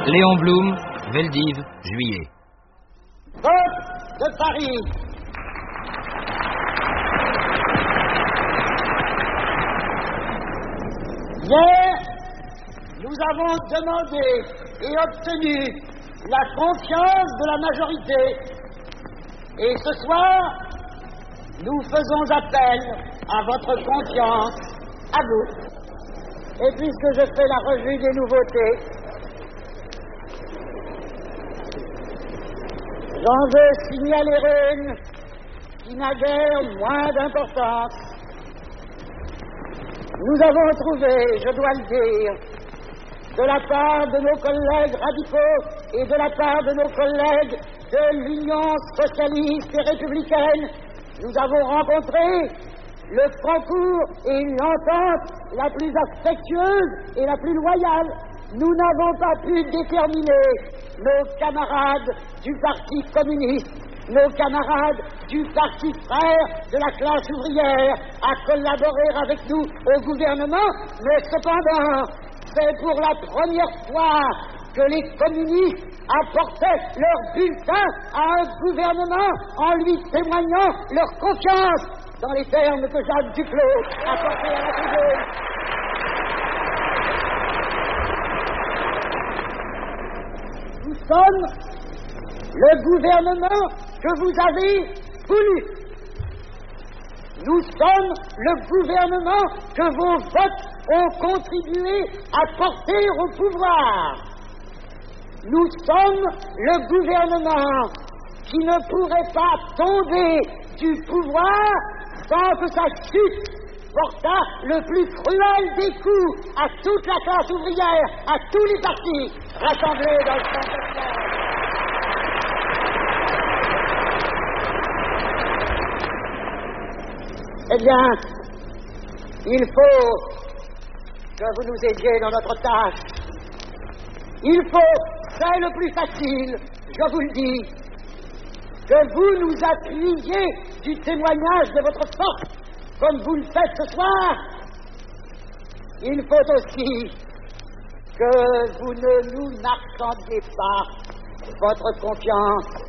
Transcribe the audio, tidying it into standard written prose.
Léon Blum, Veldiv, juillet. Vote de Paris. Hier, nous avons demandé et obtenu la confiance de la majorité. Et ce soir, nous faisons appel à votre confiance, à vous. Et puisque je fais la revue des nouveautés, j'en veux signaler une qui n'a guère moins d'importance. Nous avons trouvé, je dois le dire, de la part de nos collègues radicaux et de la part de nos collègues de l'Union socialiste et républicaine, nous avons rencontré le concours et l'entente la plus affectueuse et la plus loyale. Nous n'avons pas pu déterminer nos camarades du Parti communiste, nos camarades du Parti frère de la classe ouvrière à collaborer avec nous au gouvernement, mais cependant, c'est pour la première fois que les communistes apportaient leur bulletin à un gouvernement en lui témoignant leur confiance, dans les termes que Jacques Duclos a portés à la tribune. Nous sommes le gouvernement que vous avez voulu. Nous sommes le gouvernement que vos votes ont contribué à porter au pouvoir. Nous sommes le gouvernement qui ne pourrait pas tomber du pouvoir sans que sa chute portât le plus cruel des coups à toute la classe ouvrière, à tous les partis rassemblés dans le Front populaire. Eh bien, il faut que vous nous aidiez dans notre tâche. Il faut, c'est le plus facile, je vous le dis, que vous nous appuyiez du témoignage de votre force, comme vous le faites ce soir. Il faut aussi que vous ne nous marchandiez pas votre confiance